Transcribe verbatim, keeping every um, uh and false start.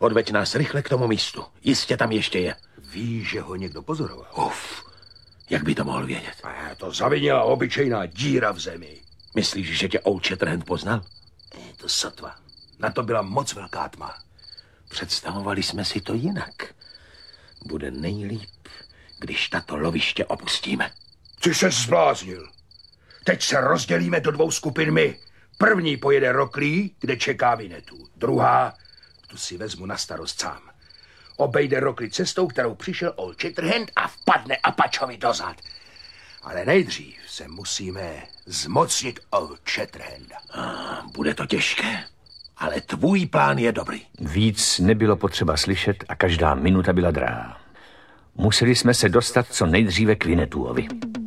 Odveď nás rychle k tomu místu. Jistě tam ještě je. Víš, že ho někdo pozoroval? Uf, jak by to mohl vědět? A to zavinila obyčejná díra v zemi. Myslíš, že tě Old Shatterhand poznal? Je to sotva. Na to byla moc velká tma. Představovali jsme si to jinak. Bude nejlíp, když tato loviště opustíme. Ty se zbláznil. Teď se rozdělíme do dvou skupin my. První pojede Rockley, kde čeká Winnetou. Druhá, tu si vezmu na starost sám. Obejde Rockley cestou, kterou přišel Old Shatterhand a vpadne Apachovi dozad. Ale nejdřív se musíme zmocnit Old Shatterhanda. Ah, bude to těžké, ale tvůj plán je dobrý. Víc nebylo potřeba slyšet a každá minuta byla drahá. Museli jsme se dostat co nejdříve k Winnetoovi.